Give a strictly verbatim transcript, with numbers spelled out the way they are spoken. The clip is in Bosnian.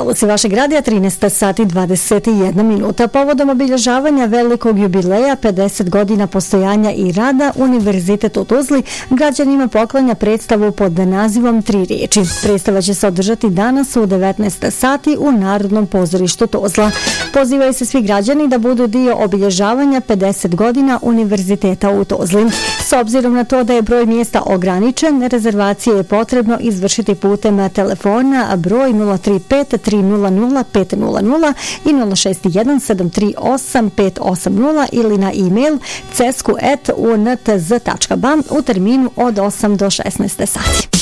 talusi vašeg radija, trinaest sati dvadeset jedna minuta. Povodom obilježavanja velikog jubileja, pedeset godina postojanja i rada, Univerzitet u Tuzli građanima poklanja predstavu pod nazivom Tri riječi. Predstava će se održati danas u devetnaest sati u Narodnom pozorištu Tuzla. Pozivaju se svi građani da budu dio obilježavanja pedeset godina Univerziteta u Tuzli. S obzirom na to da je broj mjesta ograničen, rezervacije je potrebno izvršiti putem telefona broj nula tri pet tri nula nula pet nula nula i nula šest jedan sedam tri osam pet osam nula ili na e-mail cesku at u n t z tačka b a u terminu od osam do šesnaest sati.